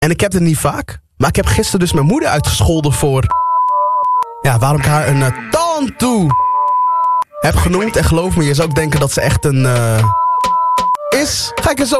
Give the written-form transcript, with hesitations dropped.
En ik heb het niet vaak. Maar ik heb gisteren dus mijn moeder uitgescholden voor... Ja, waarom ik haar een tantoe heb genoemd. En geloof me, je zou ook denken dat ze echt een... is. Ga ik er zo